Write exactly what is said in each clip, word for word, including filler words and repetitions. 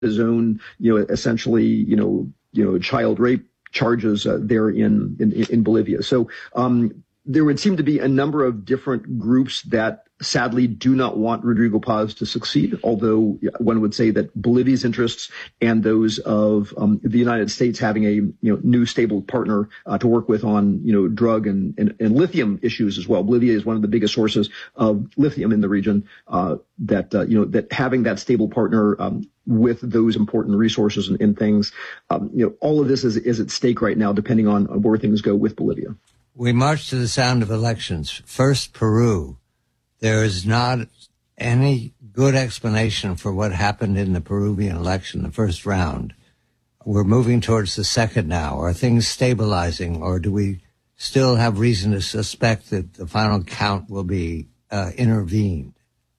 his own, you know, essentially, you know, you know, child rape charges uh, there in, in in Bolivia. So um, there would seem to be a number of different groups that sadly do not want Rodrigo Paz to succeed, although one would say that Bolivia's interests and those of um, the United States having a you know new stable partner uh, to work with on you know drug and, and, and lithium issues as well. Bolivia is one of the biggest sources of lithium in the region. Uh, that uh, you know that having that stable partner um, with those important resources and, and things, um, you know, all of this is, is at stake right now, depending on where things go with Bolivia. We march to the sound of elections. First, Peru. There is not any good explanation for what happened in the Peruvian election, the first round. We're moving towards the second now. Are things stabilizing, or do we still have reason to suspect that the final count will be uh, intervened?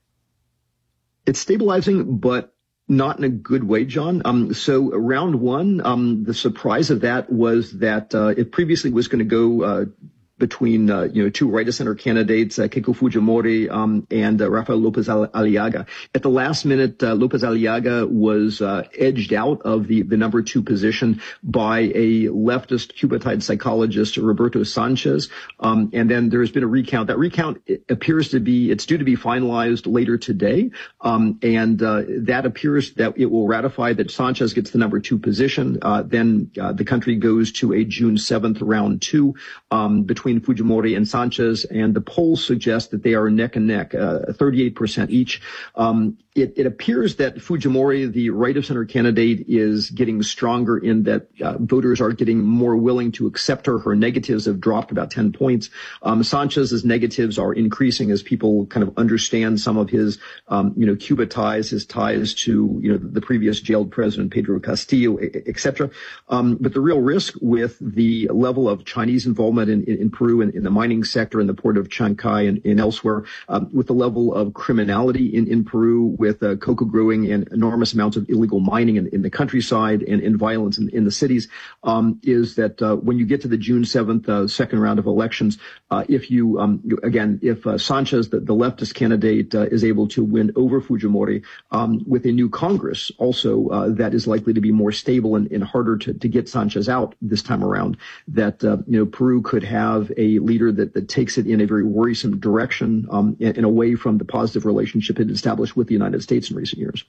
It's stabilizing, but not in a good way, John. Um, so round one, um, the surprise of that was that uh, it previously was going to go uh, between, uh, you know, two right-of-center candidates, uh, Keiko Fujimori um, and uh, Rafael Lopez Aliaga. At the last minute, uh, Lopez Aliaga was uh, edged out of the, the number two position by a leftist Cubatide psychologist, Roberto Sanchez. Um, and then there's been a recount. That recount appears to be, it's due to be finalized later today. Um, and uh, that appears that it will ratify that Sanchez gets the number two position. Uh, then uh, the country goes to a June seventh round two um, between Fujimori and Sanchez, and the polls suggest that they are neck and neck, uh, thirty-eight percent each. Um, it, it appears that Fujimori, the right-of-center candidate, is getting stronger in that uh, voters are getting more willing to accept her. Her negatives have dropped about ten points. Um, Sanchez's negatives are increasing as people kind of understand some of his, um, you know, Cuba ties, his ties to, you know, the previous jailed president, Pedro Castillo, et cetera. Um, but the real risk with the level of Chinese involvement in, in, in Peru and in the mining sector in the port of Chancay and, and elsewhere, um, with the level of criminality in, in Peru, with uh, cocoa growing and enormous amounts of illegal mining in, in the countryside and, and violence in, in the cities, um, is that uh, when you get to the June seventh uh, second round of elections, uh, if you, um, you again, if uh, Sanchez, the, the leftist candidate, uh, is able to win over Fujimori um, with a new Congress, also uh, that is likely to be more stable and, and harder to, to get Sanchez out this time around, that uh, you know Peru could have a leader that, that takes it in a very worrisome direction um, and, and away from the positive relationship it established with the United States in recent years.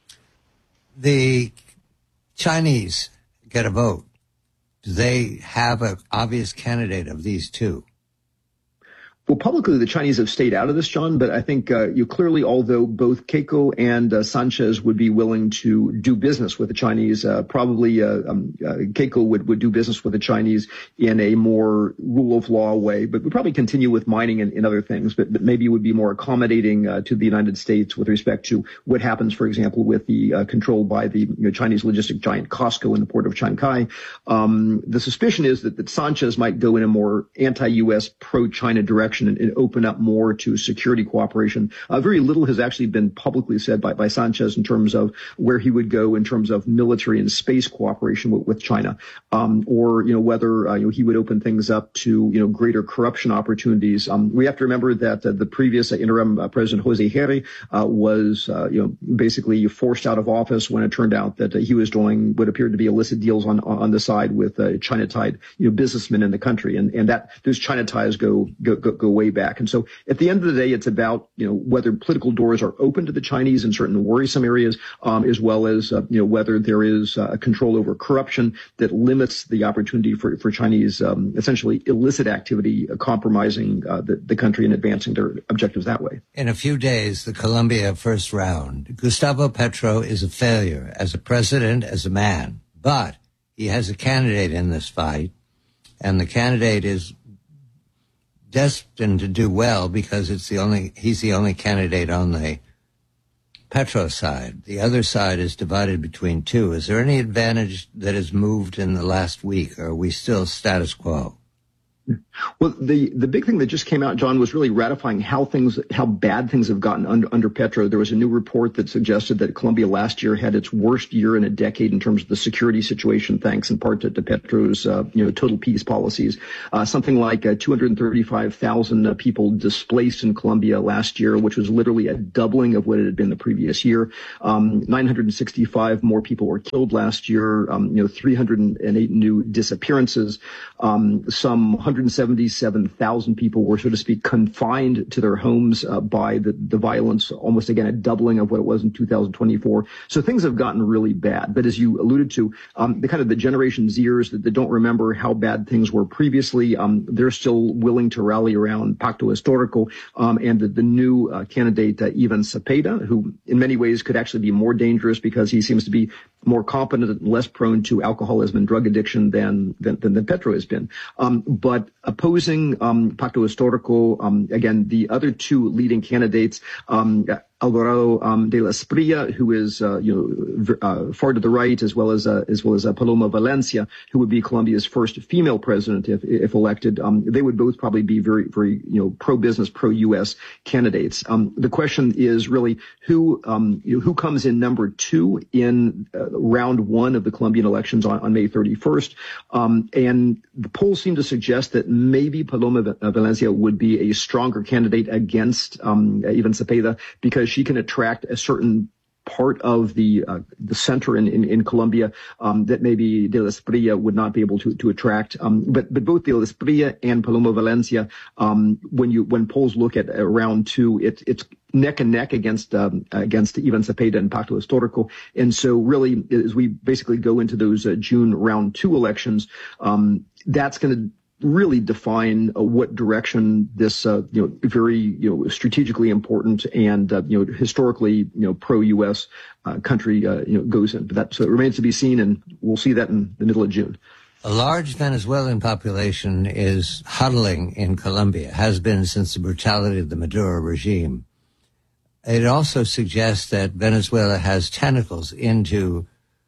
The Chinese get a vote. Do they have an obvious candidate of these two? Well, publicly, the Chinese have stayed out of this, John, but I think uh, you clearly, although both Keiko and uh, Sanchez would be willing to do business with the Chinese, uh, probably uh, um, uh, Keiko would, would do business with the Chinese in a more rule of law way, but would probably continue with mining and, and other things, but, but maybe would be more accommodating uh, to the United States with respect to what happens, for example, with the uh, control by the you know, Chinese logistic giant COSCO in the port of Chancay. Um, the suspicion is that, that Sanchez might go in a more anti-U S, pro-China direction and, and open up more to security cooperation. Uh, very little has actually been publicly said by, by Sanchez in terms of where he would go in terms of military and space cooperation with, with China, um, or you know whether uh, you know he would open things up to you know greater corruption opportunities. Um, we have to remember that uh, the previous uh, interim uh, president Jose Herre uh, was uh, you know basically forced out of office when it turned out that uh, he was doing what appeared to be illicit deals on on the side with uh, China-tied you know businessmen in the country, and and that those China ties go go go, go way back. And so at the end of the day, it's about, you know, whether political doors are open to the Chinese in certain worrisome areas, um, as well as, uh, you know, whether there is uh, control over corruption that limits the opportunity for, for Chinese, um, essentially illicit activity, uh, compromising uh, the, the country and advancing their objectives that way. In a few days, the Colombia first round, Gustavo Petro is a failure as a president, as a man, but he has a candidate in this fight, and the candidate is destined to do well because it's the only he's the only candidate on the Petro side. The other side is divided between two. Is there any advantage that has moved in the last week, or are we still status quo? Well, the, the big thing that just came out, John, was really ratifying how things, how bad things have gotten under, under Petro. There was a new report that suggested that Colombia last year had its worst year in a decade in terms of the security situation, thanks in part to, to Petro's, uh, you know, total peace policies. Uh, something like uh, two hundred thirty-five thousand uh, people displaced in Colombia last year, which was literally a doubling of what it had been the previous year. Um, nine hundred sixty-five more people were killed last year. Um, you know, three hundred eight new disappearances. Um, some one hundred seventy-seven thousand people were, so to speak, confined to their homes uh, by the, the violence, almost again a doubling of what it was in two thousand twenty-four. So things have gotten really bad. But as you alluded to, um, the kind of the Generation Zers that, that don't remember how bad things were previously, um, they're still willing to rally around Pacto Histórico um, and the, the new uh, candidate, uh, Ivan Cepeda, who in many ways could actually be more dangerous because he seems to be more competent and less prone to alcoholism and drug addiction than than, than, than Petro has been. Um, but opposing um, Pacto Histórico, um, again, the other two leading candidates, um, Alvarado um, de la Espriella, who is uh, you know uh, far to the right, as well as uh, as well as uh, Paloma Valencia, who would be Colombia's first female president if if elected. Um, they would both probably be very very you know pro-business, pro-U S candidates. Um, the question is really who um, you know, who comes in number two in uh, round one of the Colombian elections on, on May thirty-first, um, and the polls seem to suggest that maybe Paloma Valencia would be a stronger candidate against um, Ivan Cepeda because she can attract a certain part of the uh, the center in, in, in Colombia um, that maybe de la Espriella would not be able to to attract. Um, but but both de la Espriella and Paloma Valencia, um, when you when polls look at uh, round two, it, it's neck and neck against um, against Ivan Cepeda and Pacto Histórico. And so really, as we basically go into those uh, June round two elections, um, that's going to really define uh, what direction this, uh, you know, very, you know, strategically important and, uh, you know, historically, you know, pro-U S uh, country, uh, you know, goes in. But that so it remains to be seen, and we'll see that in the middle of June. A large Venezuelan population is huddling in Colombia, has been since the brutality of the Maduro regime. It also suggests that Venezuela has tentacles into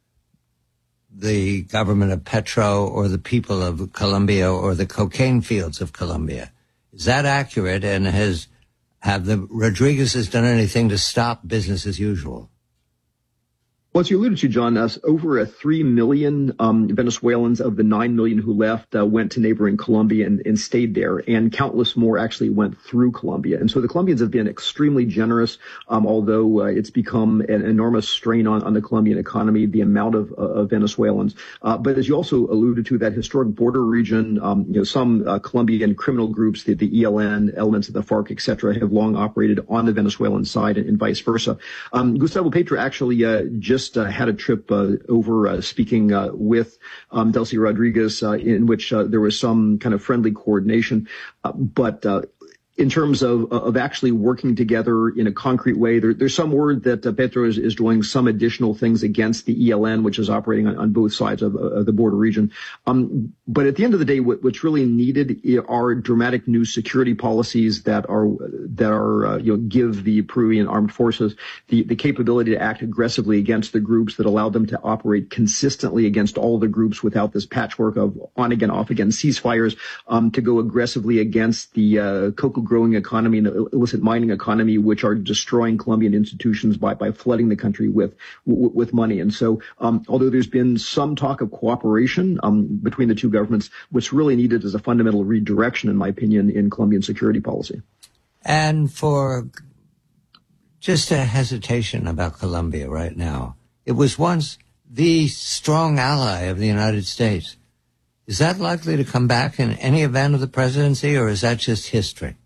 the government of Petro or the people of Colombia or the cocaine fields of Colombia. Is that accurate? And has have the Rodriguez's done anything to stop business as usual? Well, as you alluded to, John, uh, over a three million um, Venezuelans of the nine million who left uh, went to neighboring Colombia and, and stayed there, and countless more actually went through Colombia. And so the Colombians have been extremely generous, um, although uh, it's become an enormous strain on, on the Colombian economy, the amount of, uh, of Venezuelans. Uh, but as you also alluded to, that historic border region, um, you know, some uh, Colombian criminal groups, the, the E L N, elements of the FARC, et cetera, have long operated on the Venezuelan side and, and vice versa. Um, Gustavo Petro actually uh, just Uh, had a trip uh, over uh, speaking uh, with um, Delcy Rodriguez uh, in which uh, there was some kind of friendly coordination. Uh, but uh, in terms of of actually working together in a concrete way, there, there's some word that uh, Petro is, is doing some additional things against the E L N, which is operating on, on both sides of, of the border region. Um, but at the end of the day, what, what's really needed are dramatic new security policies that are that are uh, you know give the Peruvian armed forces the, the capability to act aggressively against the groups, that allow them to operate consistently against all the groups without this patchwork of on again, off again ceasefires, um, to go aggressively against the uh, cocoa growing economy and the illicit mining economy, which are destroying Colombian institutions by, by flooding the country with, w- with money. And so, um, although there's been some talk of cooperation, um, between the two governments, what's really needed is a fundamental redirection, in my opinion, in Colombian security policy. And for just a hesitation about Colombia right now, it was once the strong ally of the United States. Is that likely to come back in any event of the presidency, or is that just history?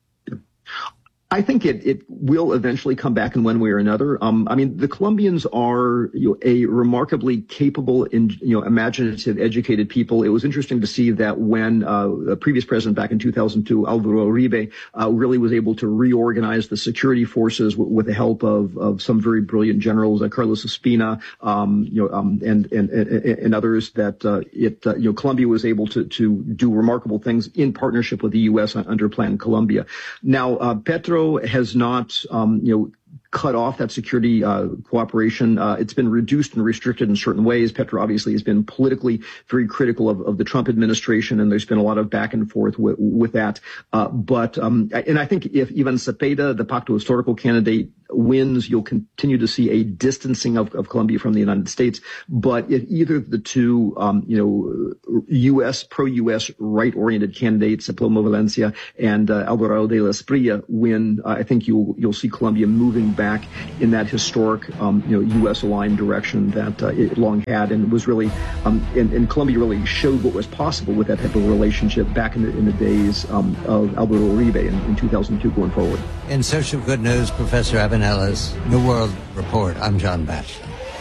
I think it, it will eventually come back in one way or another. Um, I mean, the Colombians are you know, a remarkably capable and you know imaginative, educated people. It was interesting to see that when uh, the previous president back in two thousand two, Alvaro Uribe, uh, really was able to reorganize the security forces w- with the help of, of some very brilliant generals, uh, Carlos Ospina, um, you know, um, and, and and and others. That uh, it uh, you know Colombia was able to to do remarkable things in partnership with the U S under Plan Colombia. Now, uh, Petro has not, um, you know, cut off that security uh, cooperation. Uh, it's been reduced and restricted in certain ways. Petro obviously has been politically very critical of, of the Trump administration, and there's been a lot of back and forth with, with that. Uh, but um, and I think if Ivan Cepeda, the Pacto Histórico candidate, wins, you'll continue to see a distancing of, of Colombia from the United States. But if either of the two, um, you know, U S pro-U S right-oriented candidates, Plomo Valencia and uh, Alvarado de la Espriella, win, uh, I think you'll you'll see Colombia moving back in that historic, um, you know, U S aligned direction that uh, it long had, and was really, um, and, and Colombia really showed what was possible with that type of relationship back in the in the days um, of Alvaro Uribe in, in two thousand two going forward. In search of good news, Professor Abanella's New World Report. I'm John Batchelor.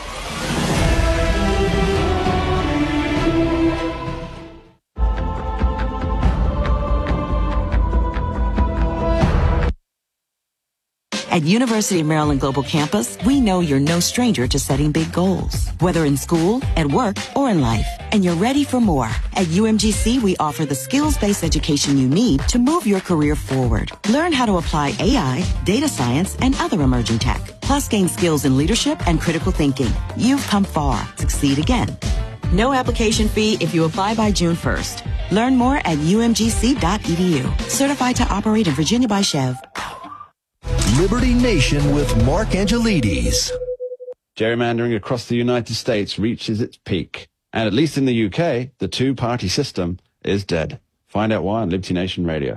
At University of Maryland Global Campus, we know you're no stranger to setting big goals, whether in school, at work, or in life. And you're ready for more. At U M G C, we offer the skills-based education you need to move your career forward. Learn how to apply A I, data science, and other emerging tech. Plus, gain skills in leadership and critical thinking. You've come far. Succeed again. No application fee if you apply by June first. Learn more at U M G C dot E D U. Certified to operate in Virginia by Chev. Liberty Nation with Mark Angelides. Gerrymandering across the United States reaches its peak. And at least in the U K, the two-party system is dead. Find out why on Liberty Nation Radio.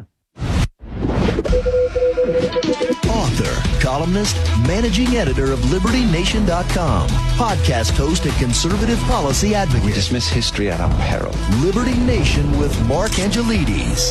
Author, columnist, managing editor of Liberty Nation dot com, podcast host and conservative policy advocate. We dismiss history at our peril. Liberty Nation with Mark Angelides.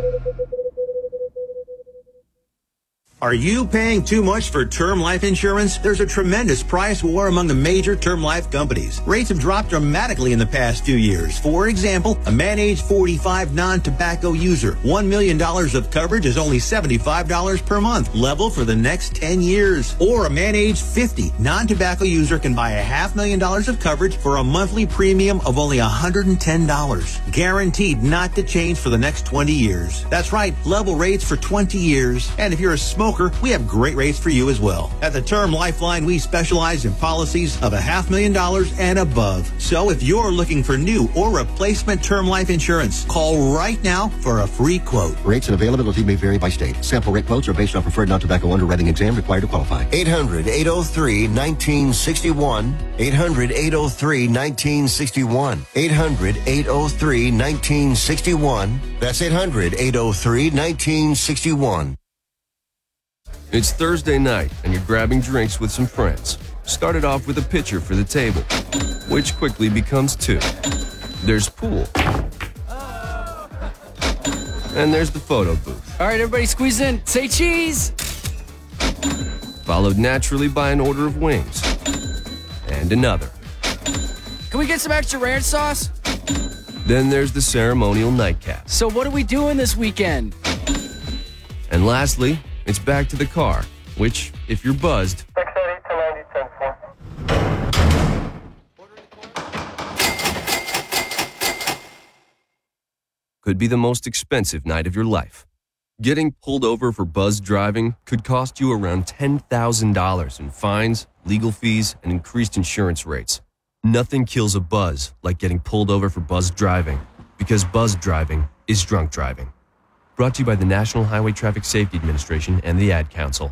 Are you paying too much for term life insurance? There's a tremendous price war among the major term life companies. Rates have dropped dramatically in the past few years. For example, a man age forty-five non-tobacco user, one million dollars of coverage is only seventy-five dollars per month, level for the next ten years. Or a man age fifty non-tobacco user can buy a half million dollars of coverage for a monthly premium of only one hundred ten dollars. Guaranteed not to change for the next twenty years. That's right, level rates for twenty years. And if you're a smoker, we have great rates for you as well. At the Term Lifeline, we specialize in policies of a half million dollars and above. So if you're looking for new or replacement term life insurance, call right now for a free quote. Rates and availability may vary by state. Sample rate quotes are based on preferred non-tobacco underwriting exam required to qualify. eight hundred, eight oh three, nineteen sixty-one. eight hundred, eight oh three, nineteen sixty-one. eight hundred, eight oh three, nineteen sixty-one. That's eight hundred, eight oh three, nineteen sixty-one. It's Thursday night, and you're grabbing drinks with some friends. Started off with a pitcher for the table, which quickly becomes two. There's pool. And there's the photo booth. All right, everybody squeeze in. Say cheese! Followed naturally by an order of wings. And another. Can we get some extra ranch sauce? Then there's the ceremonial nightcap. So what are we doing this weekend? And lastly, it's back to the car, which, if you're buzzed, could be the most expensive night of your life. Getting pulled over for buzzed driving could cost you around ten thousand dollars in fines, legal fees, and increased insurance rates. Nothing kills a buzz like getting pulled over for buzzed driving, because buzzed driving is drunk driving. Brought to you by the National Highway Traffic Safety Administration and the Ad Council.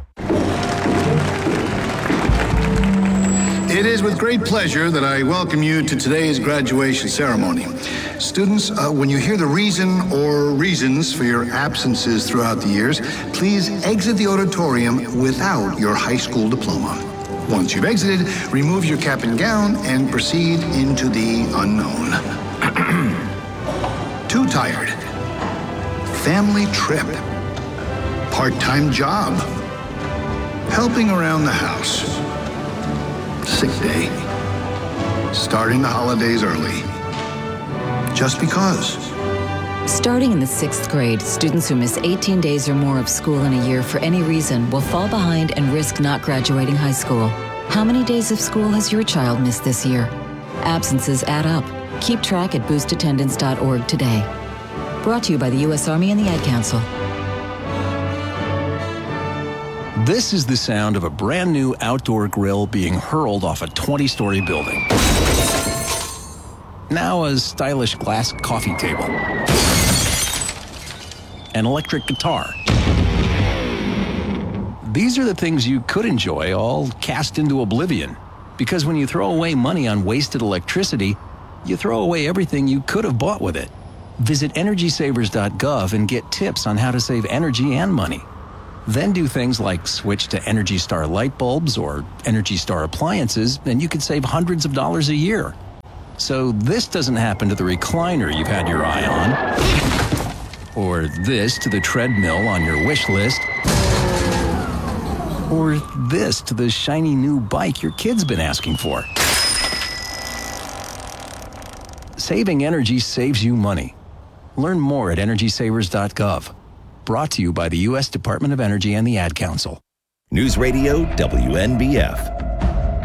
It is with great pleasure that I welcome you to today's graduation ceremony. Students, uh, when you hear the reason or reasons for your absences throughout the years, please exit the auditorium without your high school diploma. Once you've exited, remove your cap and gown and proceed into the unknown. Too tired. Family trip. Part-time job. Helping around the house. Sick day. Starting the holidays early. Just because. Starting in the sixth grade, students who miss eighteen days or more of school in a year for any reason will fall behind and risk not graduating high school. How many days of school has your child missed this year? Absences add up. Keep track at boost attendance dot org today. Brought to you by the U S Army and the Ad Council. This is the sound of a brand new outdoor grill being hurled off a twenty-story building. Now a stylish glass coffee table. An electric guitar. These are the things you could enjoy, all cast into oblivion. Because when you throw away money on wasted electricity, you throw away everything you could have bought with it. Visit energy savers dot gov and get tips on how to save energy and money. Then do things like switch to Energy Star light bulbs or Energy Star appliances, and you could save hundreds of dollars a year. So this doesn't happen to the recliner you've had your eye on, or this to the treadmill on your wish list, or this to the shiny new bike your kid's been asking for. Saving energy saves you money. Learn more at energy savers dot gov. Brought to you by the U S Department of Energy and the Ad Council. News Radio W N B F.